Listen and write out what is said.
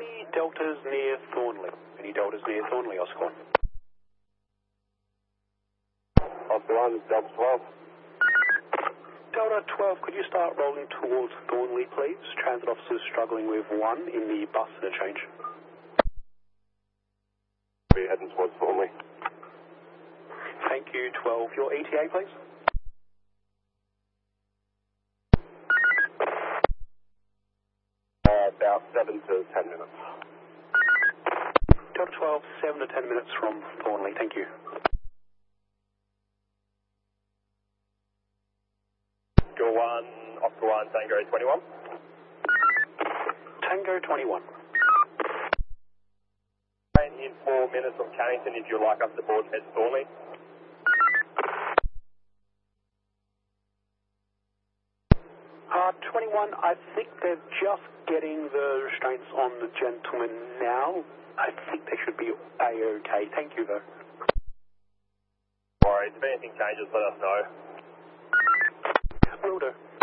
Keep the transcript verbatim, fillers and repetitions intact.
Any deltas near Thornley? Any deltas near Thornley, Oscar one? Oscar one, Delta twelve. Delta twelve, could you start rolling towards Thornley, please? Transit officers struggling with one in the bus interchange. We're heading towards Thornley. Thank you, twelve. Your E T A, please? Uh, about seven to ten minutes. Delta twelve, seven to ten minutes from Thornley. Thank you. Oscar one, Oscar one, Tango twenty-one. Tango twenty-one. In four minutes from Carrington, if you'd like us to board head Thornley. Uh, twenty-one, I think they're just getting the restraints on the gentleman now. I think they should be A-okay. Thank you, though. No worries. If anything changes, let us know. Will do.